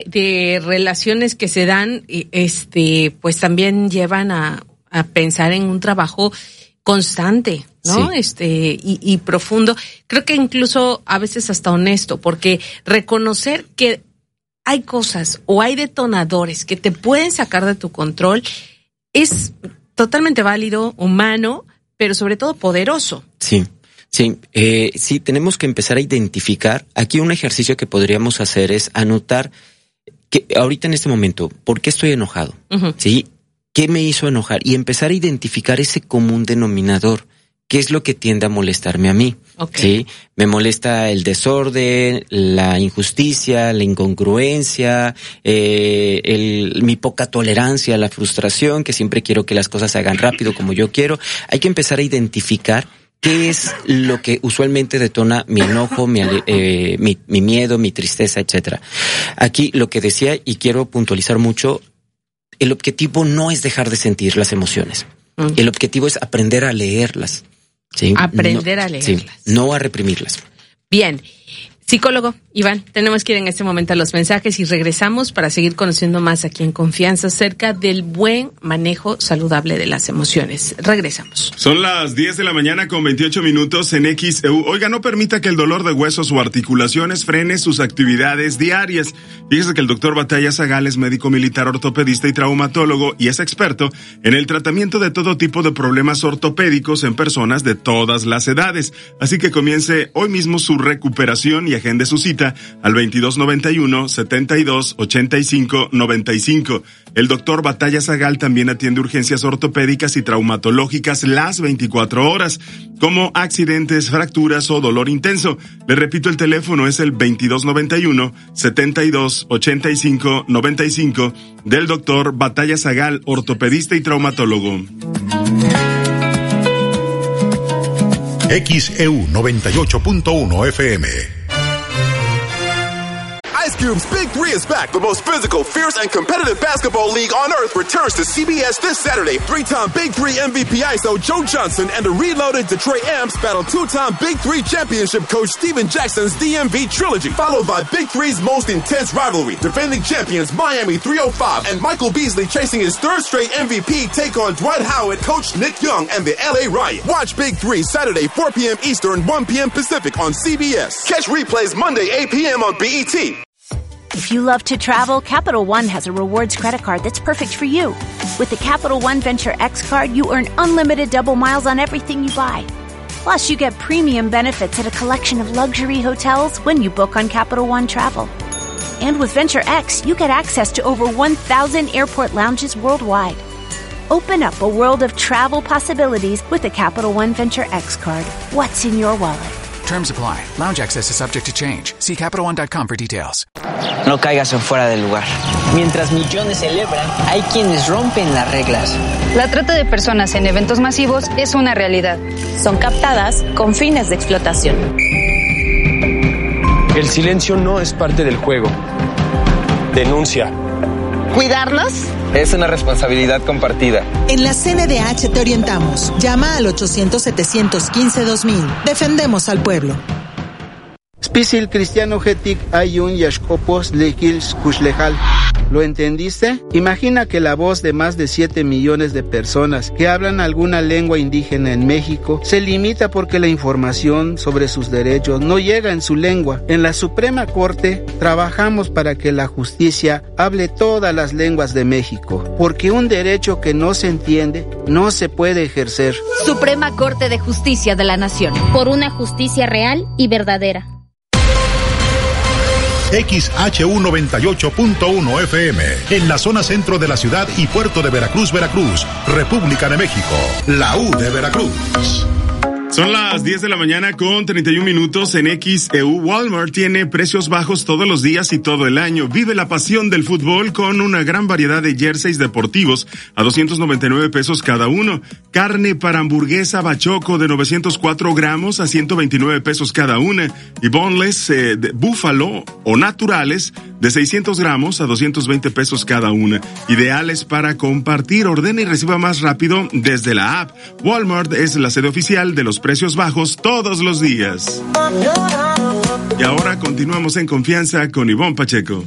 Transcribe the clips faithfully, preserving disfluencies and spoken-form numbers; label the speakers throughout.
Speaker 1: de relaciones que se dan, este, pues también llevan a, a pensar en un trabajo constante, ¿no? Sí. Este, y, y profundo. Creo que incluso a veces hasta honesto, porque reconocer que hay cosas o hay detonadores que te pueden sacar de tu control es totalmente válido, humano, pero sobre todo poderoso.
Speaker 2: Sí. Sí, eh, sí, tenemos que empezar a identificar. Aquí un ejercicio que podríamos hacer es anotar que ahorita en este momento, ¿por qué estoy enojado? Uh-huh. ¿Sí? ¿Qué me hizo enojar? Y empezar a identificar ese común denominador. ¿Qué es lo que tiende a molestarme a mí? Okay. ¿Sí? Me molesta el desorden, la injusticia, la incongruencia, eh, el, mi poca tolerancia, la frustración, que siempre quiero que las cosas se hagan rápido como yo quiero. Hay que empezar a identificar qué es lo que usualmente detona mi enojo, mi, eh, mi, mi miedo, mi tristeza, etcétera. Aquí lo que decía, y quiero puntualizar mucho, el objetivo no es dejar de sentir las emociones. Mm. El objetivo es aprender a leerlas. ¿Sí?
Speaker 1: Aprender
Speaker 2: no,
Speaker 1: a leerlas.
Speaker 2: Sí, no a reprimirlas.
Speaker 1: Bien. Psicólogo Iván, tenemos que ir en este momento a los mensajes y regresamos para seguir conociendo más aquí en Confianza acerca del buen manejo saludable de las emociones. Regresamos.
Speaker 3: Son las diez de la mañana con veintiocho minutos en X E U. Oiga, no permita que el dolor de huesos o articulaciones frene sus actividades diarias. Fíjese que el doctor Batalla Zagal es médico militar, ortopedista y traumatólogo y es experto en el tratamiento de todo tipo de problemas ortopédicos en personas de todas las edades. Así que comience hoy mismo su recuperación y agende su cita al veintidós noventa y uno, setenta y dos, ochenta y cinco, noventa y cinco. El doctor Batalla Zagal también atiende urgencias ortopédicas y traumatológicas las veinticuatro horas, como accidentes, fracturas o dolor intenso. Le repito, el teléfono es el veintidós noventa y uno, setenta y dos, ochenta y cinco, noventa y cinco del doctor Batalla Zagal, ortopedista y traumatólogo.
Speaker 4: X E U noventa y ocho punto uno F M.
Speaker 5: Ice Cube's Big Three is back. The most physical, fierce, and competitive basketball league on earth returns to C B S this Saturday. Three-time Big Three M V P I S O Joe Johnson and the reloaded Detroit Amps battle two-time Big Three championship coach Steven Jackson's D M V trilogy, followed by Big Three's most intense rivalry. Defending champions Miami three oh five and Michael Beasley chasing his third straight M V P take on Dwight Howard, coach Nick Young, and the L A Riot. Watch Big Three Saturday four p.m. Eastern, one p.m. Pacific on C B S. Catch replays Monday eight p.m. on B E T.
Speaker 6: If you love to travel, Capital One has a rewards credit card that's perfect for you. With the Capital One Venture X card, you earn unlimited double miles on everything you buy. Plus, you get premium benefits at a collection of luxury hotels when you book on Capital One Travel. And with Venture X, you get access to over one thousand airport lounges worldwide. Open up a world of travel possibilities with the Capital One Venture X card. What's in your wallet?
Speaker 7: Terms apply. Lounge access is subject to change. See Capital One dot com for details.
Speaker 8: No caigas en fuera del lugar. Mientras millones celebran, hay quienes rompen las reglas.
Speaker 9: La trata de personas en eventos masivos es una realidad.
Speaker 10: Son captadas con fines de explotación.
Speaker 11: El silencio no es parte del juego. Denuncia.
Speaker 12: ¿Cuidarnos?
Speaker 13: Es una responsabilidad compartida.
Speaker 14: En la C N D H te orientamos. Llama al ochocientos, setecientos quince, dos mil. Defendemos al pueblo.
Speaker 15: Spisil cristiano getic ayun yashkopos lekils kushlejal. ¿Lo entendiste? Imagina que la voz de más de siete millones de personas que hablan alguna lengua indígena en México se limita porque la información sobre sus derechos no llega en su lengua. En la Suprema Corte trabajamos para que la justicia hable todas las lenguas de México, porque un derecho que no se entiende no se puede ejercer.
Speaker 16: Suprema Corte de Justicia de la Nación.
Speaker 17: Por una justicia real y verdadera.
Speaker 4: X H U noventa y ocho punto uno F M, en la zona centro de la ciudad y puerto de Veracruz, Veracruz, República de México, la U de Veracruz.
Speaker 3: Son las diez de la mañana con treinta y un minutos en X E U. Walmart tiene precios bajos todos los días y todo el año. Vive la pasión del fútbol con una gran variedad de jerseys deportivos a doscientos noventa y nueve pesos cada uno. Carne para hamburguesa bachoco de novecientos cuatro gramos a ciento veintinueve pesos cada una. Y boneless eh, de búfalo o naturales de seiscientos gramos a doscientos veinte pesos cada una. Ideales para compartir. Ordena y reciba más rápido desde la app. Walmart es la sede oficial de los precios bajos todos los días. Y ahora continuamos en Confianza con Ivonne Pacheco.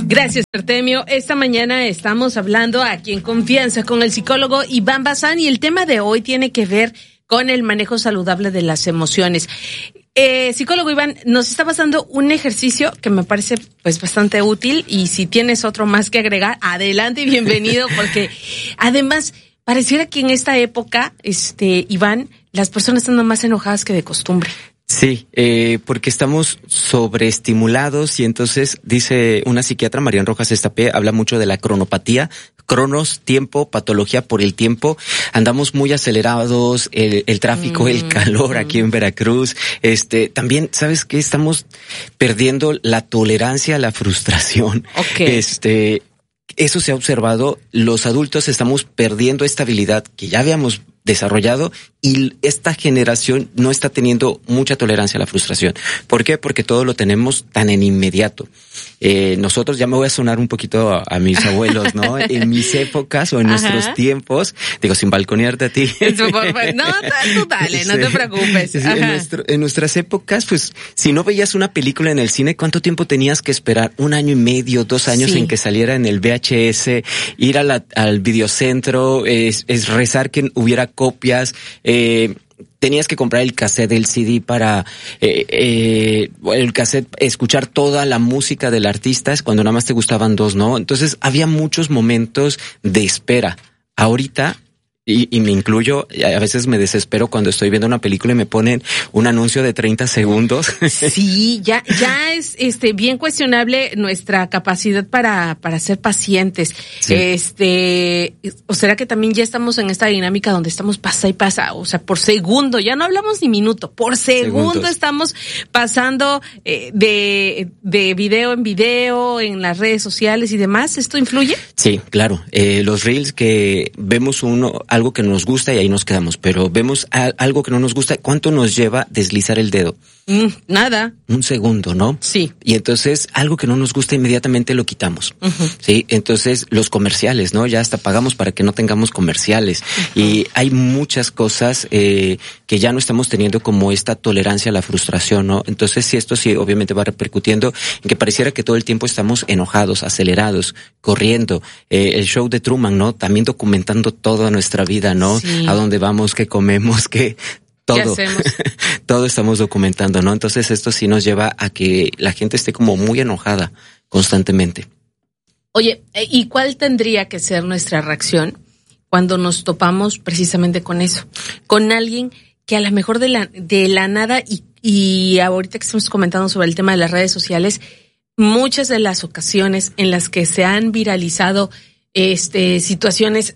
Speaker 1: Gracias, Artemio. Esta mañana estamos hablando aquí en Confianza con el psicólogo Iván Bazán y el tema de hoy tiene que ver con el manejo saludable de las emociones. Eh, psicólogo Iván, nos está pasando un ejercicio que me parece pues bastante útil y si tienes otro más que agregar, adelante y bienvenido, porque además pareciera que en esta época, este Iván, las personas están más enojadas que de costumbre.
Speaker 2: Sí, eh, porque estamos sobreestimulados y entonces dice una psiquiatra, Marian Rojas Estapé, habla mucho de la cronopatía, cronos, tiempo, patología por el tiempo. Andamos muy acelerados, el, el tráfico, mm, el calor mm. aquí en Veracruz. Este, también, ¿sabes qué? Estamos perdiendo la tolerancia a la frustración.
Speaker 1: Okay.
Speaker 2: Este, eso se ha observado. Los adultos estamos perdiendo esta habilidad que ya habíamos desarrollado y esta generación no está teniendo mucha tolerancia a la frustración. ¿Por qué? Porque todo lo tenemos tan en inmediato. Eh, nosotros, ya me voy a sonar un poquito a, a mis abuelos, ¿no? En mis épocas o en Ajá. nuestros tiempos, digo, sin balconearte a ti.
Speaker 1: No, tú dale, no te preocupes.
Speaker 2: Sí, en, nuestro, en nuestras épocas, pues, si no veías una película en el cine, ¿cuánto tiempo tenías que esperar? Un año y medio, dos años sí. en que saliera en el V H S, ir a la, al videocentro, es, es rezar que hubiera copias, eh, tenías que comprar el cassette del C D para eh, eh, el cassette, escuchar toda la música del artista, es cuando nada más te gustaban dos, ¿no? Entonces había muchos momentos de espera. Ahorita, y, y me incluyo, a veces me desespero cuando estoy viendo una película y me ponen un anuncio de treinta segundos.
Speaker 1: Sí, ya, ya es, este, bien cuestionable nuestra capacidad para, para ser pacientes. Sí. Este, o será que también ya estamos en esta dinámica donde estamos pasa y pasa, o sea, por segundo, ya no hablamos ni minuto, por segundo Segundos. Estamos pasando eh, de, de video en video, en las redes sociales y demás. ¿Esto influye?
Speaker 2: Sí, claro. Eh, los reels que vemos uno, algo que nos gusta y ahí nos quedamos, pero vemos a, algo que no nos gusta, ¿cuánto nos lleva deslizar el dedo?
Speaker 1: Mm, nada.
Speaker 2: Un segundo, ¿no?
Speaker 1: Sí.
Speaker 2: Y entonces algo que no nos gusta inmediatamente lo quitamos. Uh-huh. Sí, entonces los comerciales, ¿no? Ya hasta pagamos para que no tengamos comerciales. Uh-huh. Y hay muchas cosas eh, que ya no estamos teniendo como esta tolerancia a la frustración, ¿no? Entonces sí, esto sí obviamente va repercutiendo en que pareciera que todo el tiempo estamos enojados, acelerados, corriendo. Eh, el show de Truman, ¿no? También documentando toda nuestra vida, ¿no? Sí. A dónde vamos, qué comemos, qué... Todo, todo estamos documentando, ¿no? Entonces esto sí nos lleva a que la gente esté como muy enojada constantemente.
Speaker 1: Oye, ¿y cuál tendría que ser nuestra reacción cuando nos topamos precisamente con eso? Con alguien que a lo mejor de la, de la nada y, y ahorita que estamos comentando sobre el tema de las redes sociales, muchas de las ocasiones en las que se han viralizado este situaciones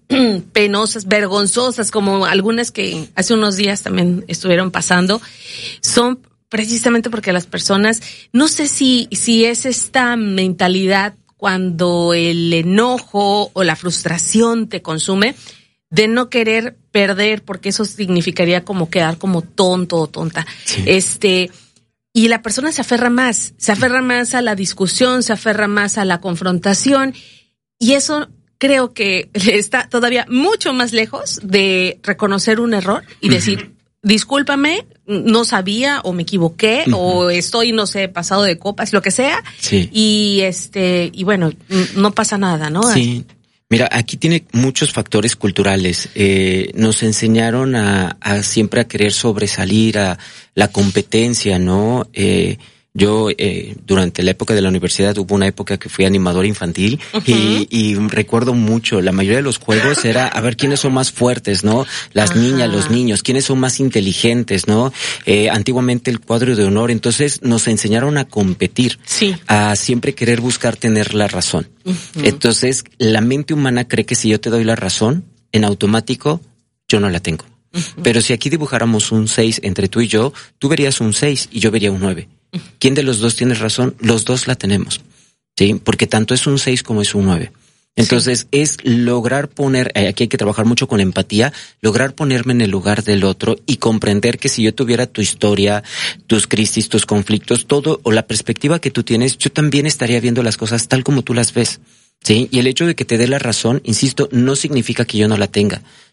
Speaker 1: penosas, vergonzosas, como algunas que hace unos días también estuvieron pasando, son precisamente porque las personas, no sé si, si es esta mentalidad cuando el enojo o la frustración te consume, de no querer perder, porque eso significaría como quedar como tonto o tonta. Sí. Este, y la persona se aferra más, se aferra más a la discusión, se aferra más a la confrontación, y eso creo que está todavía mucho más lejos de reconocer un error y decir, discúlpame, no sabía o me equivoqué uh-huh. o estoy, no sé, pasado de copas, lo que sea.
Speaker 2: Sí.
Speaker 1: Y este, y bueno, no pasa nada, ¿no?
Speaker 2: Sí. Mira, aquí tiene muchos factores culturales. Eh, nos enseñaron a, a siempre a querer sobresalir, a la competencia, ¿no? Eh, Yo, eh, durante la época de la universidad, hubo una época que fui animador infantil uh-huh. y, y recuerdo mucho, la mayoría de los juegos era a ver quiénes son más fuertes, ¿no? Las uh-huh. niñas, los niños, quiénes son más inteligentes, ¿no? Eh, antiguamente el cuadro de honor, entonces nos enseñaron a competir,
Speaker 1: sí.
Speaker 2: a siempre querer buscar tener la razón. Uh-huh. Entonces, la mente humana cree que si yo te doy la razón, en automático, yo no la tengo. Uh-huh. Pero si aquí dibujáramos un seis entre tú y yo, tú verías un seis y yo vería un nueve. ¿Quién de los dos tiene razón? Los dos la tenemos, ¿sí? Porque tanto es un seis como es un nueve. Entonces, sí. es lograr poner, aquí hay que trabajar mucho con la empatía, lograr ponerme en el lugar del otro y comprender que si yo tuviera tu historia, tus crisis, tus conflictos, todo, o la perspectiva que tú tienes, yo también estaría viendo las cosas tal como tú las ves, ¿sí? Y el hecho de que te dé la razón, insisto, no significa que yo no la tenga.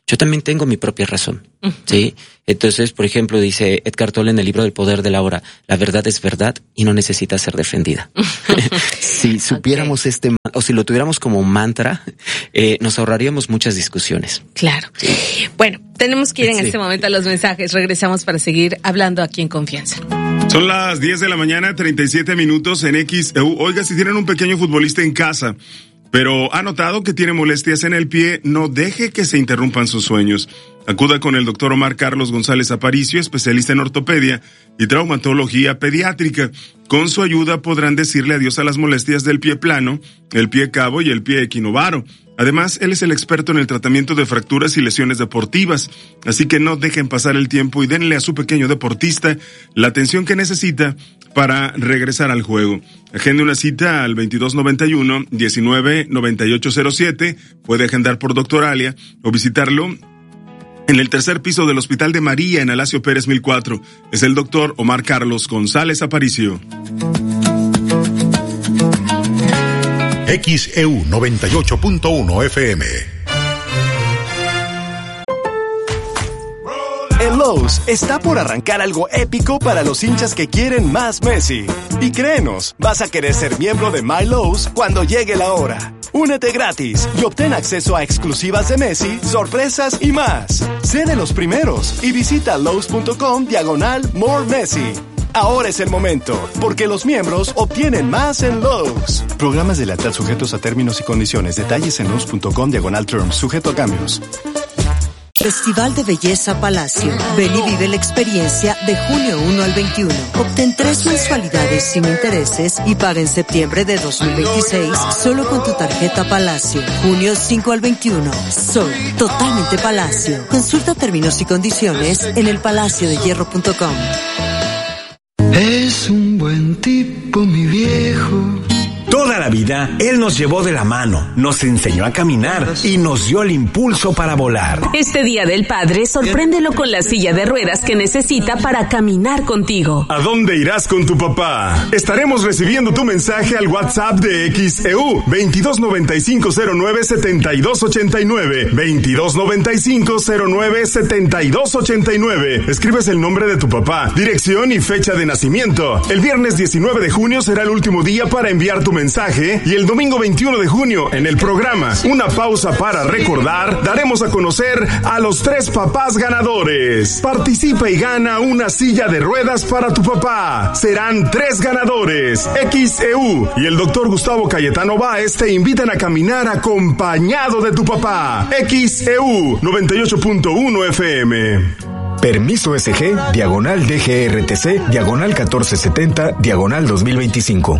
Speaker 2: yo también tengo mi propia razón, uh-huh. ¿sí? Entonces, por ejemplo, dice Eckhart Tolle en el libro del poder de la hora, la verdad es verdad y no necesita ser defendida. Si supiéramos okay. este, o si lo tuviéramos como mantra, eh, nos ahorraríamos muchas discusiones.
Speaker 1: Claro. Sí. Bueno, tenemos que ir en sí. este momento a los mensajes. Regresamos para seguir hablando aquí en Confianza.
Speaker 3: Son las diez de la mañana, treinta y siete minutos en X E U. Oiga, si tienen un pequeño futbolista en casa, pero ha notado que tiene molestias en el pie, no deje que se interrumpan sus sueños. Acuda con el doctor Omar Carlos González Aparicio, especialista en ortopedia y traumatología pediátrica. Con su ayuda podrán decirle adiós a las molestias del pie plano, el pie cabo y el pie equinovaro. Además, él es el experto en el tratamiento de fracturas y lesiones deportivas. Así que no dejen pasar el tiempo y denle a su pequeño deportista la atención que necesita para regresar al juego. Agende una cita al veintidós noventa y uno, diecinueve noventa y ocho cero siete. Puede agendar por Doctor Alia o visitarlo en el tercer piso del Hospital de María en Alasio Pérez mil cuatro. Es el doctor Omar Carlos González Aparicio.
Speaker 4: X E U noventa y ocho punto uno F M.
Speaker 12: En Lowe's está por arrancar algo épico para los hinchas que quieren más Messi. Y créenos, vas a querer ser miembro de My Lowe's cuando llegue la hora. Únete gratis y obtén acceso a exclusivas de Messi, sorpresas y más. Sé de los primeros y visita Lowe's.com diagonal More Messi. Ahora es el momento, porque los miembros obtienen más en Lowe's. Programas de lealtad sujetos a términos y condiciones. Detalles en Lowe's.com diagonal terms, sujeto a cambios.
Speaker 18: Festival de Belleza Palacio. Ven y vive la experiencia de junio uno al veintiuno. Obtén tres mensualidades sin intereses y paga en septiembre de dos mil veintiséis solo con tu tarjeta Palacio. Junio cinco al veintiuno. Soy totalmente Palacio. Consulta términos y condiciones en el palacio de hierro punto com.
Speaker 19: Es un buen tipo, mi viejo. Toda la vida, él nos llevó de la mano, nos enseñó a caminar y nos dio el impulso para volar.
Speaker 20: Este Día del Padre, sorpréndelo con la silla de ruedas que necesita para caminar contigo.
Speaker 3: ¿A dónde irás con tu papá? Estaremos recibiendo tu mensaje al WhatsApp de X E U veintidós noventa y cinco cero nueve setenta y dos ochenta y nueve, veintidós noventa y cinco cero nueve setenta y dos ochenta y nueve. Escribes el nombre de tu papá, dirección y fecha de nacimiento. El viernes diecinueve de junio será el último día para enviar tu mensaje y el domingo veintiuno de junio en el programa Una Pausa para Recordar daremos a conocer a los tres papás ganadores. Participa y gana una silla de ruedas para tu papá. Serán tres ganadores. X E U y el doctor Gustavo Cayetano Báez te invitan a caminar acompañado de tu papá. X E U noventa y ocho punto uno F M.
Speaker 21: Permiso S G, diagonal D G R T C, diagonal catorce setenta, diagonal dos mil veinticinco.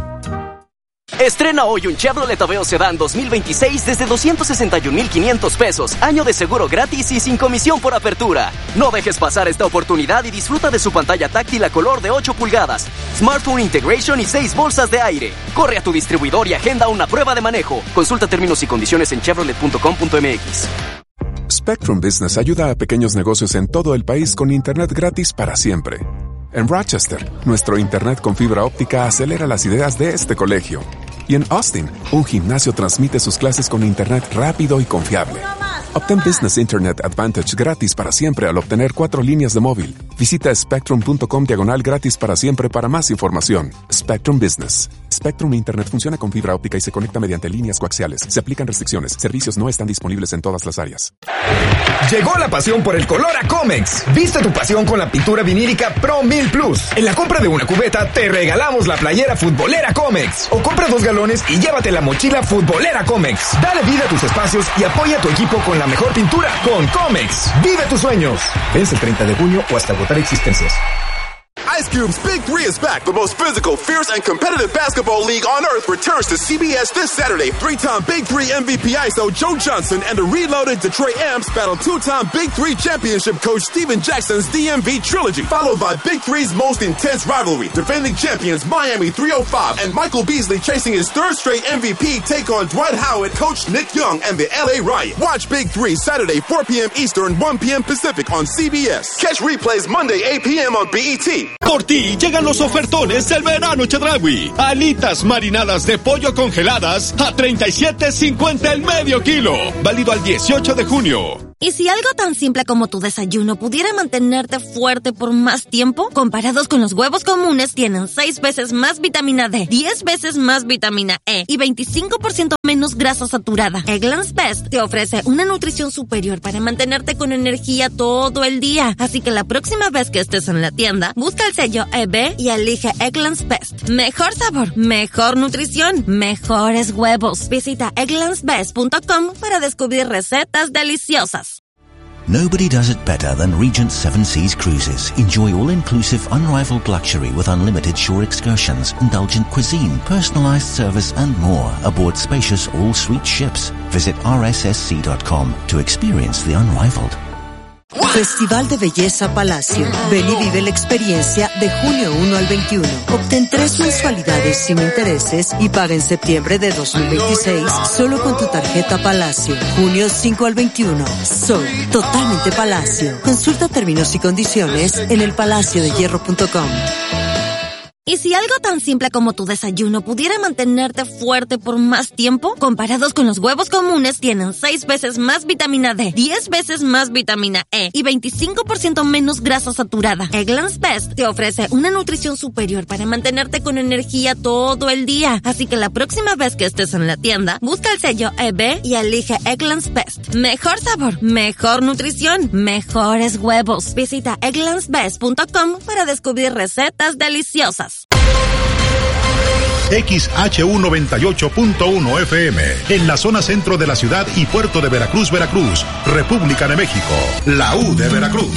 Speaker 22: Estrena hoy un Chevrolet Aveo Sedán dos mil veintiséis desde doscientos sesenta y un mil quinientos pesos, año de seguro gratis y sin comisión por apertura. No dejes pasar esta oportunidad y disfruta de su pantalla táctil a color de ocho pulgadas, Smartphone Integration y seis bolsas de aire. Corre a tu distribuidor y agenda una prueba de manejo. Consulta términos y condiciones en chevrolet punto com punto m x.
Speaker 23: Spectrum Business ayuda a pequeños negocios en todo el país con internet gratis para siempre. En Rochester, nuestro internet con fibra óptica acelera las ideas de este colegio. Y en Austin, un gimnasio transmite sus clases con internet rápido y confiable. Obtén Business Internet Advantage gratis para siempre al obtener cuatro líneas de móvil. Visita spectrum.com diagonal gratis para siempre para más información. Spectrum Business. Spectrum Internet funciona con fibra óptica y se conecta mediante líneas coaxiales. Se aplican restricciones. Servicios no están disponibles en todas las áreas.
Speaker 24: Llegó la pasión por el color a Comex. Viste tu pasión con la pintura vinílica Pro mil Plus. En la compra de una cubeta te regalamos la playera futbolera Comex. O compra dos galones y llévate la mochila futbolera Comex. Dale vida a tus espacios y apoya a tu equipo con la mejor pintura con Comex. Vive tus sueños. Vence el treinta de junio o hasta agotar existencias.
Speaker 5: Ice Cube's Big Three is back. The most physical, fierce, and competitive basketball league on earth returns to C B S this Saturday. Three-time Big Three M V P I S O Joe Johnson and the reloaded Detroit Amps battle two-time Big Three championship coach Steven Jackson's D M V trilogy, followed by Big Three's most intense rivalry. Defending champions Miami three oh five and Michael Beasley chasing his third straight M V P take on Dwight Howard, coach Nick Young, and the L A Riot. Watch Big Three Saturday four p.m. Eastern, one p.m. Pacific on C B S. Catch replays Monday eight p.m. on B E T.
Speaker 6: Por ti llegan los ofertones del verano Chedraui. Alitas marinadas de pollo congeladas a treinta y siete cincuenta el medio kilo. Válido al dieciocho de junio.
Speaker 7: ¿Y si algo tan simple como tu desayuno pudiera mantenerte fuerte por más tiempo? Comparados con los huevos comunes, tienen seis veces más vitamina D, diez veces más vitamina E y veinticinco por ciento menos grasa saturada. Eggland's Best te ofrece una nutrición superior para mantenerte con energía todo el día. Así que la próxima vez que estés en la tienda, busca el sello E B y elige Eggland's Best. Mejor sabor, mejor nutrición, mejores huevos. Visita egglands best punto com para descubrir recetas deliciosas.
Speaker 8: Nobody does it better than Regent Seven Seas Cruises. Enjoy all-inclusive, unrivaled luxury with unlimited shore excursions, indulgent cuisine, personalized service and more aboard spacious all-suite ships. Visit r s s c dot com to experience the unrivaled.
Speaker 18: Festival de Belleza Palacio. Ven y vive la experiencia de junio uno al veintiuno. Obtén tres mensualidades sin intereses y paga en septiembre de dos mil veintiséis solo con tu tarjeta Palacio. Junio cinco al veintiuno. Soy totalmente Palacio. Consulta términos y condiciones en el palacio de hierro punto com.
Speaker 7: ¿Y si algo tan simple como tu desayuno pudiera mantenerte fuerte por más tiempo? Comparados con los huevos comunes, tienen seis veces más vitamina D, diez veces más vitamina E y veinticinco por ciento menos grasa saturada. Eggland's Best te ofrece una nutrición superior para mantenerte con energía todo el día. Así que la próxima vez que estés en la tienda, busca el sello E B y elige Eggland's Best. Mejor sabor, mejor nutrición, mejores huevos. Visita egglands best punto com para descubrir recetas deliciosas.
Speaker 4: X H U noventa y ocho punto uno F M, en la zona centro de la ciudad y puerto de Veracruz, Veracruz, República de México, la U de Veracruz.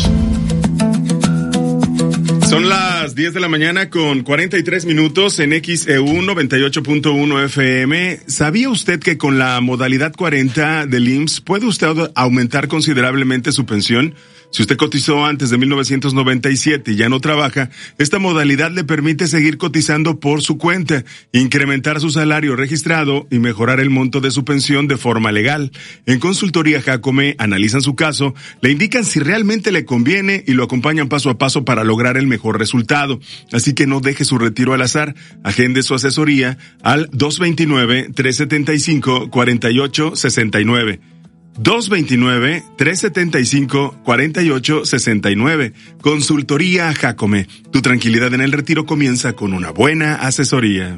Speaker 3: Son las diez de la mañana con cuarenta y tres minutos en X E U noventa y ocho punto uno F M. ¿Sabía usted que con la modalidad cuarenta del I M S S puede usted aumentar considerablemente su pensión? Si usted cotizó antes de mil novecientos noventa y siete y ya no trabaja, esta modalidad le permite seguir cotizando por su cuenta, incrementar su salario registrado y mejorar el monto de su pensión de forma legal. En Consultoría Jacome analizan su caso, le indican si realmente le conviene y lo acompañan paso a paso para lograr el mejor resultado. Así que no deje su retiro al azar. Agende su asesoría al dos veintinueve, tres setenta y cinco, cuarenta y ocho sesenta y nueve. dos veintinueve, tres setenta y cinco, cuarenta y ocho sesenta y nueve. Consultoría Jacome. Tu tranquilidad en el retiro comienza con una buena asesoría.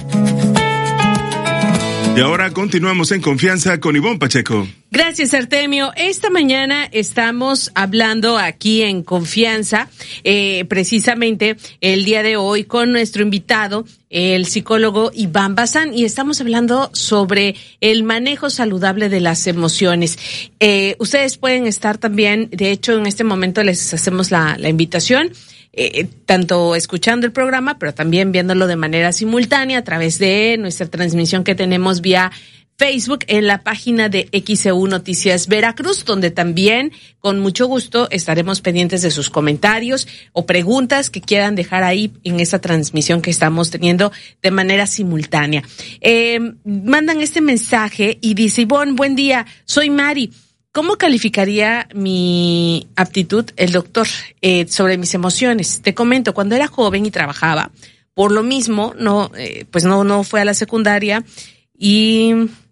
Speaker 3: Y ahora continuamos en confianza con Ivonne Pacheco.
Speaker 1: Gracias, Artemio. Esta mañana estamos hablando aquí en Confianza, eh, precisamente el día de hoy con nuestro invitado, el psicólogo Iván Bazán, y estamos hablando sobre el manejo saludable de las emociones. Eh, ustedes pueden estar también, de hecho, en este momento les hacemos la, la invitación, Eh, tanto escuchando el programa, pero también viéndolo de manera simultánea a través de nuestra transmisión que tenemos vía Facebook en la página de X E U Noticias Veracruz, donde también con mucho gusto estaremos pendientes de sus comentarios o preguntas que quieran dejar ahí en esa transmisión que estamos teniendo de manera simultánea. Eh, mandan este mensaje y dice: Ivonne, buen día, soy Mari. ¿Cómo calificaría mi aptitud el doctor eh, sobre mis emociones? Te comento, cuando era joven y trabajaba, por lo mismo, no, eh, pues no, no fue a la secundaria y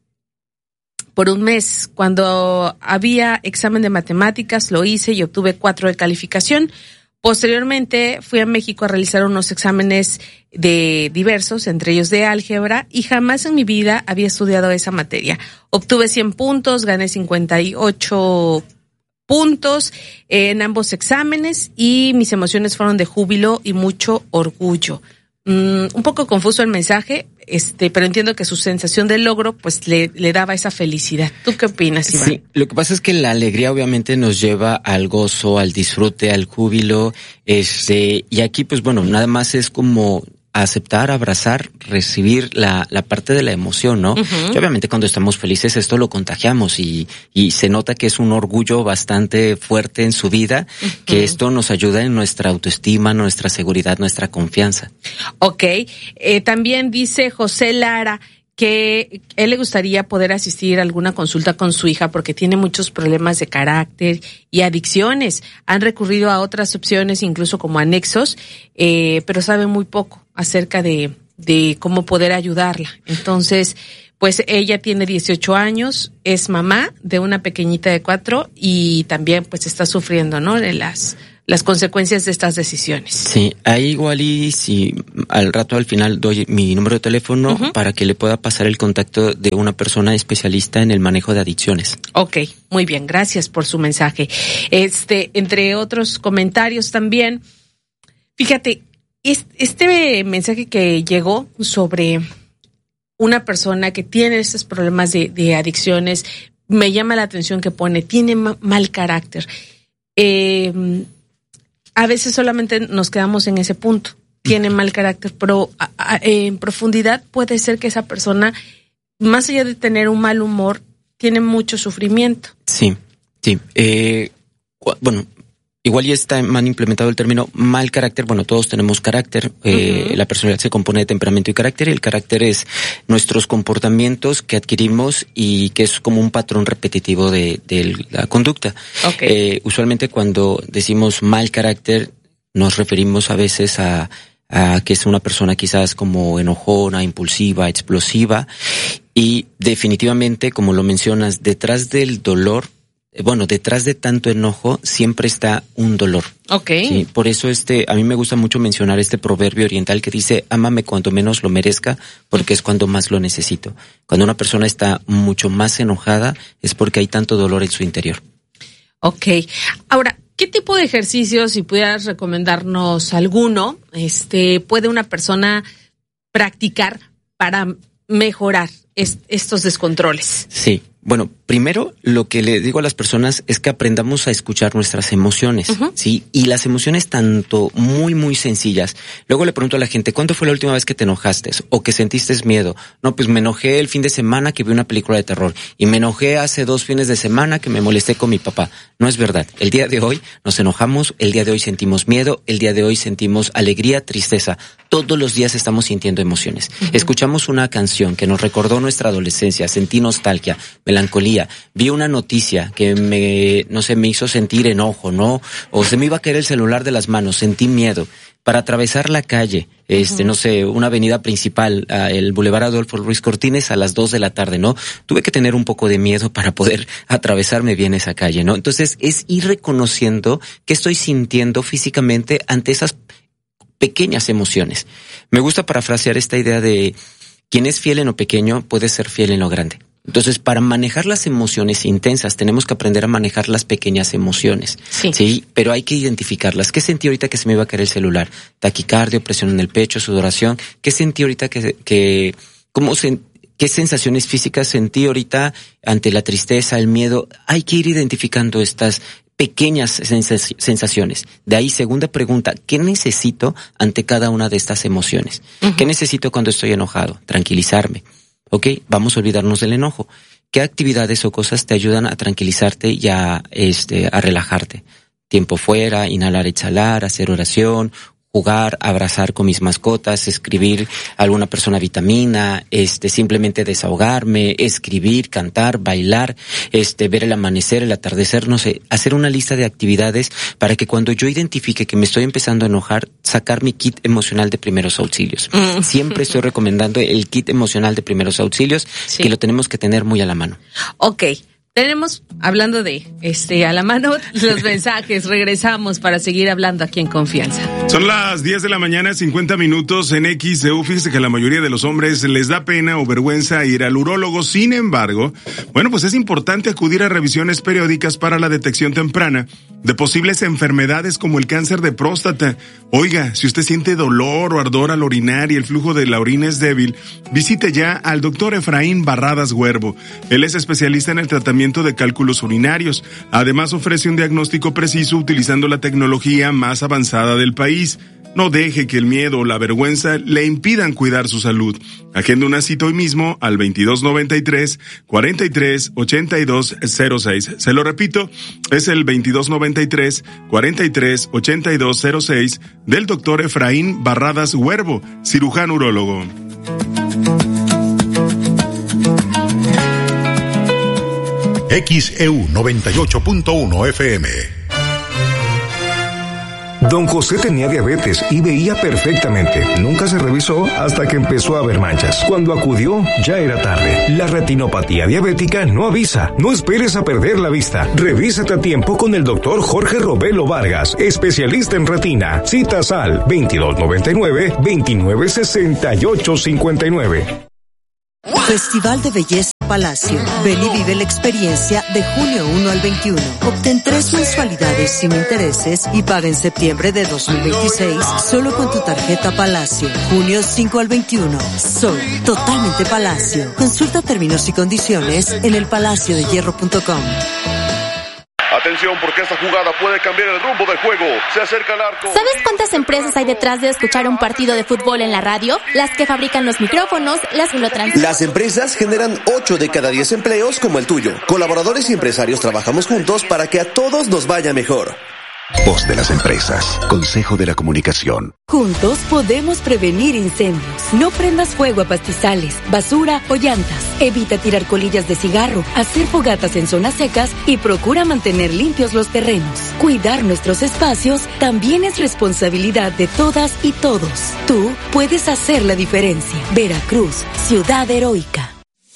Speaker 1: por un mes, cuando había examen de matemáticas, lo hice y obtuve cuatro de calificación. Posteriormente fui a México a realizar unos exámenes de diversos, entre ellos de álgebra, y jamás en mi vida había estudiado esa materia. Obtuve cien puntos, gané cincuenta y ocho puntos en ambos exámenes y mis emociones fueron de júbilo y mucho orgullo. Mm, un poco confuso el mensaje, este, pero entiendo que su sensación de logro pues le, le daba esa felicidad. ¿Tú qué opinas, Iván? Sí,
Speaker 2: lo que pasa es que la alegría obviamente nos lleva al gozo, al disfrute, al júbilo, este, y aquí pues bueno, nada más es como aceptar, abrazar, recibir la, la parte de la emoción, ¿no? Uh-huh. Y obviamente cuando estamos felices esto lo contagiamos y, y se nota que es un orgullo bastante fuerte en su vida, uh-huh. que esto nos ayuda en nuestra autoestima, nuestra seguridad, nuestra confianza.
Speaker 1: Ok, eh, también dice José Lara que él le gustaría poder asistir a alguna consulta con su hija porque tiene muchos problemas de carácter y adicciones. Han recurrido a otras opciones, incluso como anexos, eh, pero sabe muy poco acerca de, de cómo poder ayudarla. Entonces, pues ella tiene dieciocho años, es mamá de una pequeñita de cuatro y también pues está sufriendo, ¿no?, de las las consecuencias de estas decisiones.
Speaker 2: Sí, ahí igual y si al rato al final doy mi número de teléfono uh-huh. para que le pueda pasar el contacto de una persona especialista en el manejo de adicciones.
Speaker 1: Ok, muy bien, gracias por su mensaje. Este, entre otros comentarios también, fíjate, este mensaje que llegó sobre una persona que tiene estos problemas de, de adicciones, me llama la atención que pone, tiene ma- mal carácter. Eh, A veces solamente nos quedamos en ese punto, tiene mal carácter, pero a, a, en profundidad puede ser que esa persona, más allá de tener un mal humor, tiene mucho sufrimiento.
Speaker 2: Sí, sí. Eh, bueno, igual ya está mal implementado el término mal carácter. Bueno, todos tenemos carácter. Eh, uh-huh. La personalidad se compone de temperamento y carácter. Y el carácter es nuestros comportamientos que adquirimos y que es como un patrón repetitivo de, de la conducta. Okay. Eh, usualmente cuando decimos mal carácter nos referimos a veces a, a que es una persona quizás como enojona, impulsiva, explosiva. Y definitivamente, como lo mencionas, detrás del dolor, bueno, detrás de tanto enojo siempre está un dolor.
Speaker 1: Okay.
Speaker 2: Sí, por eso este, a mí me gusta mucho mencionar este proverbio oriental que dice, ámame cuanto menos lo merezca, porque es cuando más lo necesito. Cuando una persona está mucho más enojada, es porque hay tanto dolor en su interior.
Speaker 1: Okay. Ahora, ¿qué tipo de ejercicios, si pudieras recomendarnos alguno, este, puede una persona practicar para mejorar est- estos descontroles?
Speaker 2: Sí. Bueno, primero lo que le digo a las personas es que aprendamos a escuchar nuestras emociones, uh-huh. ¿sí? Y las emociones tanto muy, muy sencillas. Luego le pregunto a la gente, ¿cuándo fue la última vez que te enojaste o que sentiste miedo? No, pues me enojé el fin de semana que vi una película de terror y me enojé hace dos fines de semana que me molesté con mi papá. No es verdad. El día de hoy nos enojamos, el día de hoy sentimos miedo, el día de hoy sentimos alegría, tristeza. Todos los días estamos sintiendo emociones. Uh-huh. Escuchamos una canción que nos recordó nuestra adolescencia, sentí nostalgia, melancolía, vi una noticia que me, no sé, me hizo sentir enojo, ¿no? O se me iba a caer el celular de las manos, sentí miedo. Para atravesar la calle, este, uh-huh. no sé, una avenida principal, uh, el Boulevard Adolfo Ruiz Cortines a las dos de la tarde, ¿no? Tuve que tener un poco de miedo para poder atravesarme bien esa calle, ¿no? Entonces, es ir reconociendo qué estoy sintiendo físicamente ante esas pequeñas emociones. Me gusta parafrasear esta idea de quien es fiel en lo pequeño puede ser fiel en lo grande. Entonces, para manejar las emociones intensas, tenemos que aprender a manejar las pequeñas emociones. Sí. Sí, pero hay que identificarlas. ¿Qué sentí ahorita que se me iba a caer el celular? Taquicardia, presión en el pecho, sudoración. ¿Qué sentí ahorita que, que, cómo se, qué sensaciones físicas sentí ahorita ante la tristeza, el miedo? Hay que ir identificando estas pequeñas sens- sensaciones. De ahí, segunda pregunta, ¿qué necesito ante cada una de estas emociones? Uh-huh. ¿Qué necesito cuando estoy enojado? Tranquilizarme. Ok, vamos a olvidarnos del enojo. ¿Qué actividades o cosas te ayudan a tranquilizarte y a, este, a relajarte? Tiempo fuera, inhalar, exhalar, hacer oración, jugar, abrazar con mis mascotas, escribir a alguna persona vitamina, este, simplemente desahogarme, escribir, cantar, bailar, este, ver el amanecer, el atardecer, no sé, hacer una lista de actividades para que cuando yo identifique que me estoy empezando a enojar, sacar mi kit emocional de primeros auxilios. Mm. Siempre estoy recomendando el kit emocional de primeros auxilios, sí. que lo tenemos que tener muy a la mano.
Speaker 1: Okay. Tenemos, hablando de, este, a la mano, los mensajes. Regresamos para seguir hablando aquí en Confianza.
Speaker 3: Son las diez de la mañana, cincuenta minutos en X E U. Fíjese que a la mayoría de los hombres les da pena o vergüenza ir al urólogo. Sin embargo, bueno, pues es importante acudir a revisiones periódicas para la detección temprana de posibles enfermedades como el cáncer de próstata. Oiga, si usted siente dolor o ardor al orinar y el flujo de la orina es débil, visite ya al doctor Efraín Barradas Huervo. Él es especialista en el tratamiento de cálculos urinarios. Además, ofrece un diagnóstico preciso utilizando la tecnología más avanzada del país. No deje que el miedo o la vergüenza le impidan cuidar su salud. Agenda una cita hoy mismo al veintidós noventa y tres, cuarenta y tres, ochenta y dos cero seis. Se lo repito, es el veintidós noventa y tres, cuarenta y tres, ochenta y dos cero seis del doctor Efraín Barradas Huervo, cirujano urólogo.
Speaker 4: X E U noventa y ocho punto uno F M.
Speaker 21: Don José tenía diabetes y veía perfectamente. Nunca se revisó hasta que empezó a ver manchas. Cuando acudió, ya era tarde. La retinopatía diabética no avisa. No esperes a perder la vista. Revísate a tiempo con el doctor Jorge Robelo Vargas, especialista en retina. Citas al veintidós noventa y nueve, veintinueve sesenta y ocho cincuenta y nueve.
Speaker 18: Festival de Belleza Palacio. Ven y vive la experiencia de junio uno al veintiuno. Obtén tres mensualidades sin intereses y paga en septiembre de dos mil veintiséis solo con tu tarjeta Palacio. Junio cinco al veintiuno. Soy totalmente Palacio. Consulta términos y condiciones en el palacio de hierro punto com.
Speaker 9: Atención, porque esta jugada puede cambiar el rumbo del juego. Se acerca el arco.
Speaker 17: ¿Sabes cuántas empresas hay detrás de escuchar un partido de fútbol en la radio? Las que fabrican los micrófonos, las que lo transmiten.
Speaker 10: Las empresas generan ocho de cada diez empleos como el tuyo. Colaboradores y empresarios trabajamos juntos para que a todos nos vaya mejor.
Speaker 11: Voz de las empresas. Consejo de la Comunicación.
Speaker 13: Juntos podemos prevenir incendios. No prendas fuego a pastizales, basura o llantas. Evita tirar colillas de cigarro, hacer fogatas en zonas secas y procura mantener limpios los terrenos. Cuidar nuestros espacios también es responsabilidad de todas y todos. Tú puedes hacer la diferencia. Veracruz, ciudad heroica.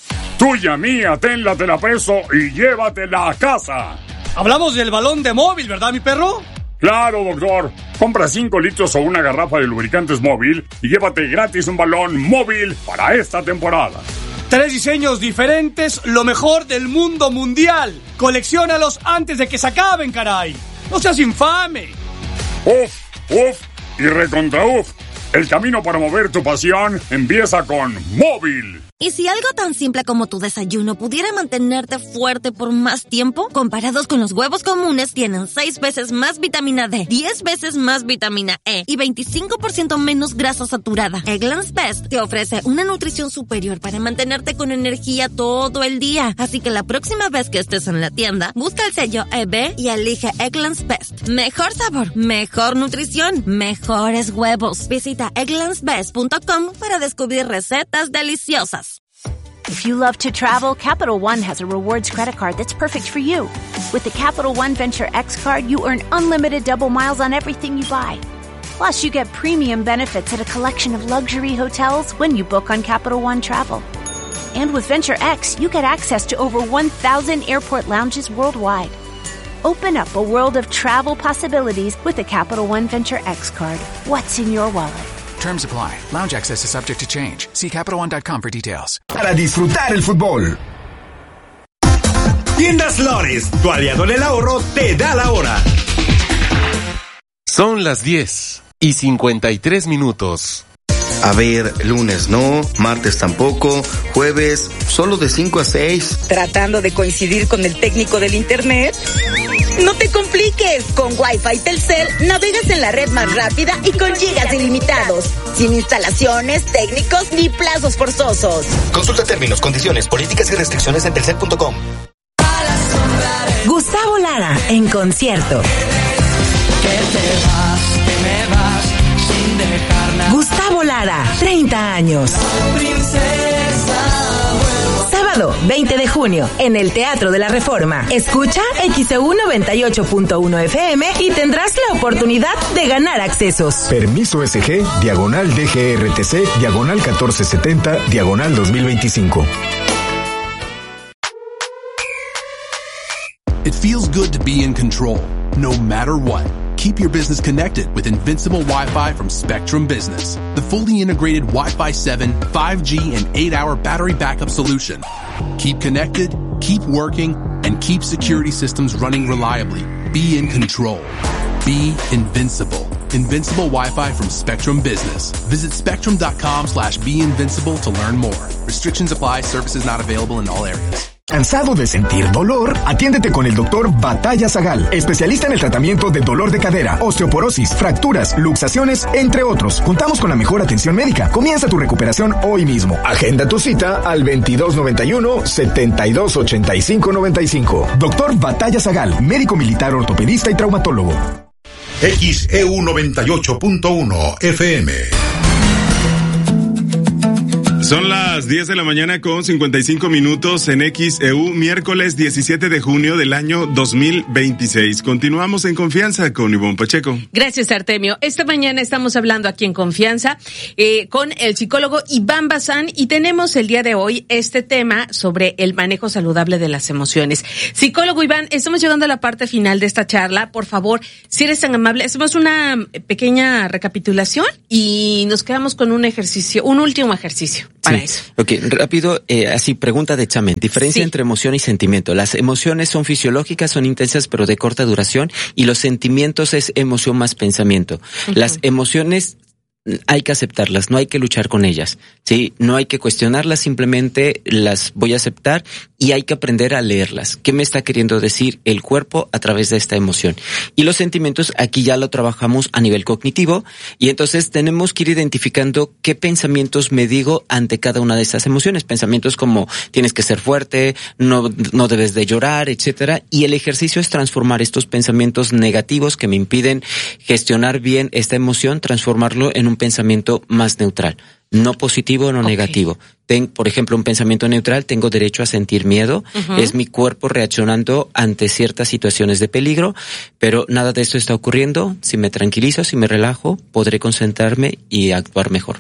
Speaker 25: Tuya mía, tenla, te la preso y llévatela a casa.
Speaker 26: Hablamos del balón de móvil, ¿verdad, mi perro?
Speaker 25: Claro, doctor. Compra cinco litros o una garrafa de lubricantes móvil y llévate gratis un balón móvil para esta temporada.
Speaker 26: Tres diseños diferentes, lo mejor del mundo mundial. Colecciónalos antes de que se acaben, caray. No seas infame.
Speaker 25: Uf, uf y recontra uf. El camino para mover tu pasión empieza con móvil.
Speaker 7: ¿Y si algo tan simple como tu desayuno pudiera mantenerte fuerte por más tiempo? Comparados con los huevos comunes, tienen seis veces más vitamina D, diez veces más vitamina E y veinticinco por ciento menos grasa saturada. Eggland's Best te ofrece una nutrición superior para mantenerte con energía todo el día. Así que la próxima vez que estés en la tienda, busca el sello E B y elige Eggland's Best. Mejor sabor, mejor nutrición, mejores huevos. Visita egglands best punto com para descubrir recetas deliciosas.
Speaker 27: If you love to travel, Capital One has a rewards credit card that's perfect for you. With the Capital One Venture X card, you earn unlimited double miles on everything you buy. Plus, you get premium benefits at a collection of luxury hotels when you book on Capital One Travel. And with Venture X, you get access to over one thousand airport lounges worldwide. Open up a world of travel possibilities with the Capital One Venture X card. What's in your wallet?
Speaker 28: Terms apply. Lounge access is subject to change. See Capital One dot com for details.
Speaker 21: Para disfrutar el fútbol.
Speaker 19: Tiendas Lores, tu aliado en el ahorro, te da la hora.
Speaker 29: Son las diez y cincuenta y tres minutos.
Speaker 30: A ver, lunes no, martes tampoco, jueves solo de cinco a seis.
Speaker 31: ¿Tratando de coincidir con el técnico del internet? No te compliques, con Wi-Fi Telcel navegas en la red más rápida y con gigas ilimitados, sin instalaciones, técnicos ni plazos forzosos.
Speaker 30: Consulta términos, condiciones, políticas y restricciones en telcel punto com.
Speaker 32: Gustavo Lara en concierto. Gustavo Lara, treinta años. Sábado, veinte de junio, en el Teatro de la Reforma. Escucha X E U noventa y ocho punto uno F M y tendrás la oportunidad de ganar accesos.
Speaker 21: Permiso S G, diagonal D G R T C, diagonal catorce setenta, diagonal dos mil veinticinco.
Speaker 33: It feels good to be in control, no matter what. Keep your business connected with Invincible Wi-Fi from Spectrum Business, the fully integrated Wi-Fi seven, five G, and eight hour battery backup solution. Keep connected, keep working, and keep security systems running reliably. Be in control. Be invincible. Invincible Wi-Fi from Spectrum Business. Visit spectrum.com slash be invincible to learn more. Restrictions apply. Services not available in all areas.
Speaker 21: ¿Cansado de sentir dolor? Atiéndete con el doctor Batalla Zagal, especialista en el tratamiento de dolor de cadera, osteoporosis, fracturas, luxaciones, entre otros. Contamos con la mejor atención médica. Comienza tu recuperación hoy mismo. Agenda tu cita al veintidós noventa y uno, setenta y dos ochenta y cinco noventa y cinco. Doctor Batalla Zagal, médico militar, ortopedista y traumatólogo.
Speaker 4: X E U noventa y ocho punto uno F M.
Speaker 3: Son las diez de la mañana con cincuenta y cinco minutos en X E U, miércoles diecisiete de junio del año dos mil veintiséis. Continuamos en Confianza con Ivonne Pacheco.
Speaker 1: Gracias, Artemio. Esta mañana estamos hablando aquí en Confianza eh, con el psicólogo Iván Bazán y tenemos el día de hoy este tema sobre el manejo saludable de las emociones. Psicólogo Iván, estamos llegando a la parte final de esta charla. Por favor, si eres tan amable, hacemos una pequeña recapitulación y nos quedamos con un ejercicio, un último ejercicio. Para
Speaker 2: sí.
Speaker 1: eso.
Speaker 2: Ok, rápido, eh, así, pregunta de examen. Diferencia sí. entre emoción y sentimiento. Las emociones son fisiológicas, son intensas, pero de corta duración, y los sentimientos es emoción más pensamiento. Uh-huh. Las emociones hay que aceptarlas, no hay que luchar con ellas, ¿sí? No hay que cuestionarlas, simplemente las voy a aceptar y hay que aprender a leerlas. ¿Qué me está queriendo decir el cuerpo a través de esta emoción? Y los sentimientos, aquí ya lo trabajamos a nivel cognitivo, y entonces tenemos que ir identificando qué pensamientos me digo ante cada una de estas emociones. Pensamientos como tienes que ser fuerte, no, no debes de llorar, etcétera. Y el ejercicio es transformar estos pensamientos negativos que me impiden gestionar bien esta emoción, transformarlo en un pensamiento más neutral, no positivo, no okay. negativo. Ten, por ejemplo, un pensamiento neutral, tengo derecho a sentir miedo, uh-huh. es mi cuerpo reaccionando ante ciertas situaciones de peligro, pero nada de esto está ocurriendo. Si me tranquilizo, si me relajo, podré concentrarme y actuar mejor.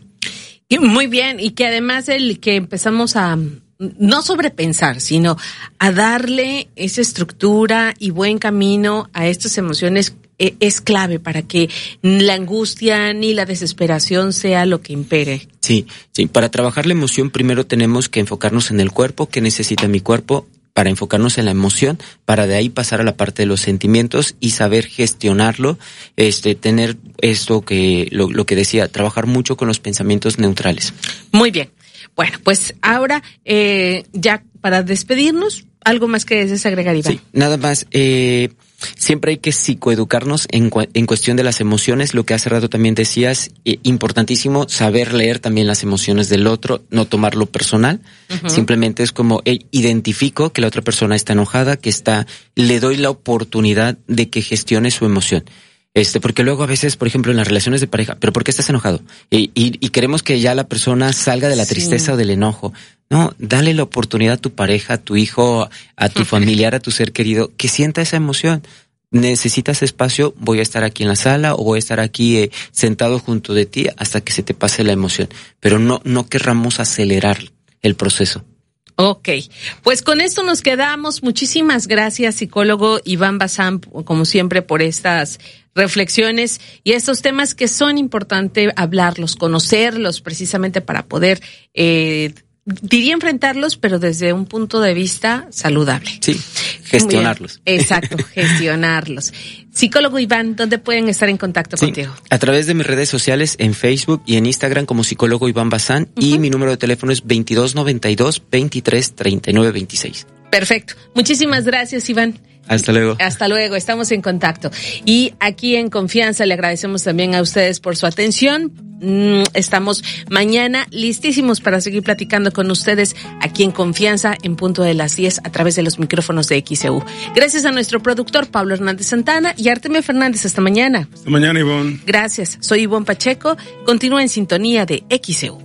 Speaker 1: Muy bien, y que además el que empezamos a no sobrepensar, sino a darle esa estructura y buen camino a estas emociones es clave para que la angustia ni la desesperación sea lo que impere.
Speaker 2: Sí, sí. Para trabajar la emoción primero tenemos que enfocarnos en el cuerpo, qué necesita mi cuerpo, para enfocarnos en la emoción, para de ahí pasar a la parte de los sentimientos y saber gestionarlo, este, tener esto que, lo, lo que decía, trabajar mucho con los pensamientos neutrales.
Speaker 1: Muy bien. Bueno, pues ahora, eh, ya para despedirnos, algo más que desees agregar, Iván.
Speaker 2: Sí, nada más, eh, siempre hay que psicoeducarnos en, en cuestión de las emociones, lo que hace rato también decías, eh, importantísimo saber leer también las emociones del otro, no tomarlo personal, uh-huh. simplemente es como, hey, identifico que la otra persona está enojada, que está, le doy la oportunidad de que gestione su emoción. Este, porque luego a veces, por ejemplo, en las relaciones de pareja, ¿pero por qué estás enojado? Y, y, y queremos que ya la persona salga de la tristeza sí. o del enojo. No, dale la oportunidad a tu pareja, a tu hijo, a tu familiar, a tu ser querido, que sienta esa emoción. Necesitas espacio, voy a estar aquí en la sala o voy a estar aquí eh, sentado junto de ti hasta que se te pase la emoción. Pero no, no querramos acelerar el proceso.
Speaker 1: Ok, pues con esto nos quedamos. Muchísimas gracias, psicólogo Iván Bazán, como siempre, por estas reflexiones y estos temas que son importantes hablarlos, conocerlos, precisamente para poder, eh, diría enfrentarlos, pero desde un punto de vista saludable.
Speaker 2: Sí, gestionarlos.
Speaker 1: Exacto, gestionarlos. Psicólogo Iván, ¿dónde pueden estar en contacto
Speaker 2: sí,
Speaker 1: contigo?
Speaker 2: A través de mis redes sociales, en Facebook y en Instagram como psicólogo Iván Bazán, uh-huh. y mi número de teléfono es veintidós noventa y dos, veintitrés treinta y nueve veintiséis.
Speaker 1: Perfecto. Muchísimas gracias, Iván.
Speaker 2: Hasta luego.
Speaker 1: Hasta luego, estamos en contacto. Y aquí en Confianza le agradecemos también a ustedes por su atención. Estamos mañana listísimos para seguir platicando con ustedes aquí en Confianza en punto de las diez a través de los micrófonos de X E U. Gracias a nuestro productor Pablo Hernández Santana y Artemio Fernández. Hasta mañana.
Speaker 3: Hasta mañana, Ivonne.
Speaker 1: Gracias. Soy Ivonne Pacheco. Continúa en sintonía de X E U.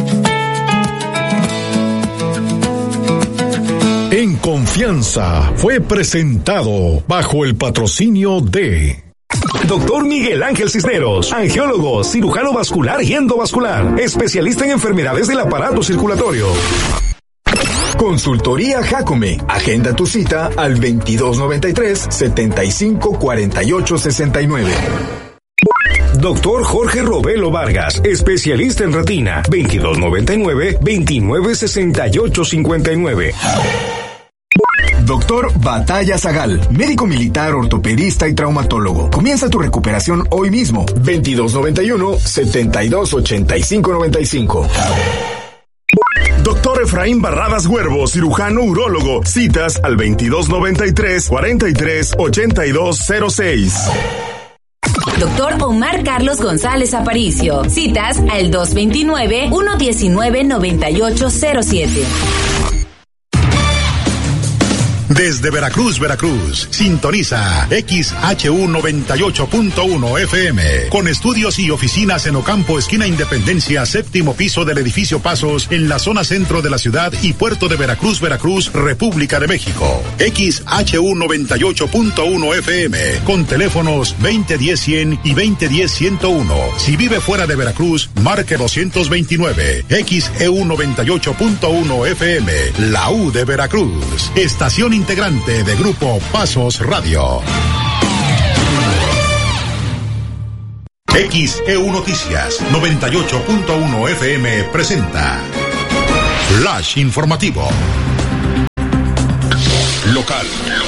Speaker 4: En Confianza fue presentado bajo el patrocinio de
Speaker 21: Doctor Miguel Ángel Cisneros, angiólogo, cirujano vascular y endovascular, especialista en enfermedades del aparato circulatorio. Consultoría Jacome. Agenda tu cita al veintidós noventa y tres, setenta y cinco cuarenta y ocho sesenta y nueve. Doctor Jorge Robelo Vargas, especialista en retina, veintidós noventa y nueve, veintinueve sesenta y ocho cincuenta y nueve. Doctor Batalla Zagal, médico militar, ortopedista y traumatólogo. Comienza tu recuperación hoy mismo. veintidós noventa y uno, setenta y dos ochenta y cinco noventa y cinco.
Speaker 3: Doctor Efraín Barradas Huervo, cirujano urólogo. Citas al veintidós noventa y tres, cuarenta y tres ochenta y dos cero seis.
Speaker 32: Doctor Omar Carlos González Aparicio. Citas al dos veintinueve, uno diecinueve, noventa y ocho cero siete.
Speaker 4: Desde Veracruz, Veracruz, sintoniza X H U noventa y ocho punto uno F M, con estudios y oficinas en Ocampo, esquina Independencia, séptimo piso del edificio Pasos, en la zona centro de la ciudad y puerto de Veracruz, Veracruz, República de México. X H U noventa y ocho punto uno F M, con teléfonos veinte diez cien y veinte diez ciento uno. Si vive fuera de Veracruz, marque doscientos veintinueve. X E U noventa y ocho punto uno F M, la U de Veracruz. Estación integrante de Grupo Pasos Radio. X E U Noticias noventa y ocho punto uno F M presenta Flash Informativo. Local.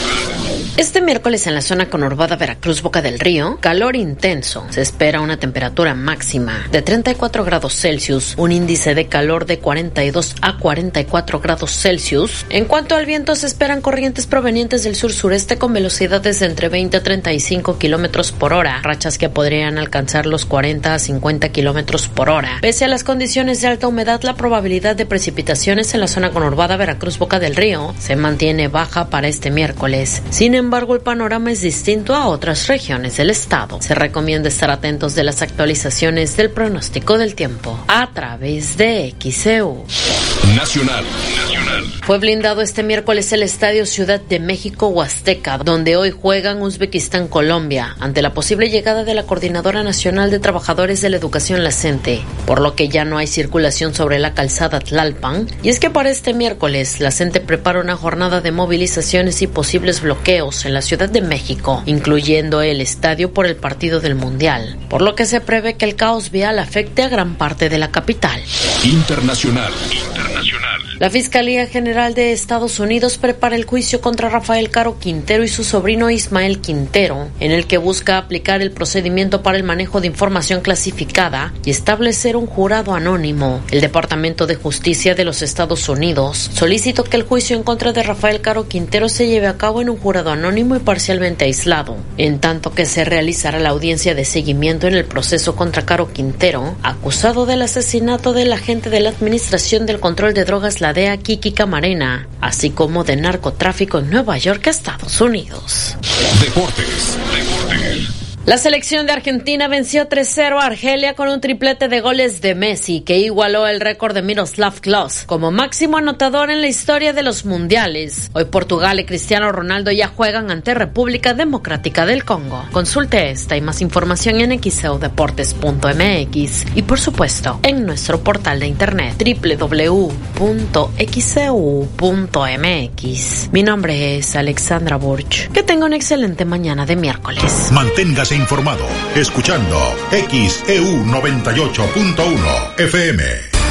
Speaker 5: Este miércoles en la zona conurbada Veracruz Boca del Río, calor intenso. Se espera una temperatura máxima de treinta y cuatro grados Celsius, un índice de calor de cuarenta y dos a cuarenta y cuatro grados Celsius. En cuanto al viento, se esperan corrientes provenientes del sur-sureste con velocidades de entre veinte a treinta y cinco kilómetros por hora, rachas que podrían alcanzar los cuarenta a cincuenta kilómetros por hora. Pese a las condiciones de alta humedad, la probabilidad de precipitaciones en la zona conurbada Veracruz Boca del Río se mantiene baja para este miércoles. Sin Sin embargo, el panorama es distinto a otras regiones del estado. Se recomienda estar atentos de las actualizaciones del pronóstico del tiempo a través de X E U.
Speaker 4: Nacional. Nacional.
Speaker 5: Fue blindado este miércoles el Estadio Ciudad de México Huasteca, donde hoy juegan Uzbekistán-Colombia, ante la posible llegada de la Coordinadora Nacional de Trabajadores de la Educación, la CENTE, por lo que ya no hay circulación sobre la calzada Tlalpan. Y es que para este miércoles, la CENTE prepara una jornada de movilizaciones y posibles bloqueos en la Ciudad de México, incluyendo el estadio por el partido del Mundial, por lo que se prevé que el caos vial afecte a gran parte de la capital.
Speaker 4: Internacional. Internacional.
Speaker 5: La Fiscalía General de Estados Unidos prepara el juicio contra Rafael Caro Quintero y su sobrino Ismael Quintero, en el que busca aplicar el procedimiento para el manejo de información clasificada y establecer un jurado anónimo. El Departamento de Justicia de los Estados Unidos solicitó que el juicio en contra de Rafael Caro Quintero se lleve a cabo en un jurado anónimo y parcialmente aislado, en tanto que se realizará la audiencia de seguimiento en el proceso contra Caro Quintero, acusado del asesinato del agente de la Administración del Control de Drogas, la D E A, Kiki Camarena, así como de narcotráfico en Nueva York, Estados Unidos.
Speaker 4: Deportes. Deportes.
Speaker 5: La selección de Argentina venció tres cero a Argelia con un triplete de goles de Messi, que igualó el récord de Miroslav Klose como máximo anotador en la historia de los mundiales. Hoy Portugal y Cristiano Ronaldo ya juegan ante República Democrática del Congo. Consulte esta y más información en x e u deportes punto m x y por supuesto en nuestro portal de internet doble u doble u doble u punto x e u punto m x. Mi nombre es Alexandra Burch. Que tenga una excelente mañana de miércoles.
Speaker 4: Manténgase informado, escuchando X E U noventa y ocho punto uno F M.